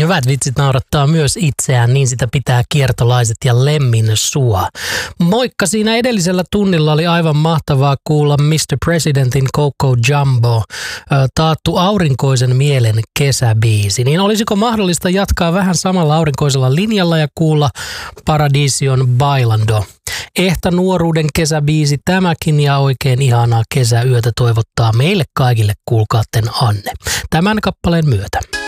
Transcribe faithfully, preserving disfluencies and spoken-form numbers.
Hyvät vitsit naurattaa myös itseään, niin sitä pitää kiertolaiset ja lemmin sua. Moikka, siinä edellisellä tunnilla oli aivan mahtavaa kuulla mister Presidentin Coco Jumbo, taattu aurinkoisen mielen kesäbiisi. Niin olisiko mahdollista jatkaa vähän samalla aurinkoisella linjalla ja kuulla Paradision Bailando? Ehtä nuoruuden kesäbiisi tämäkin ja oikein ihanaa kesäyötä toivottaa meille kaikille kuulkaatten Anne. Tämän kappaleen myötä.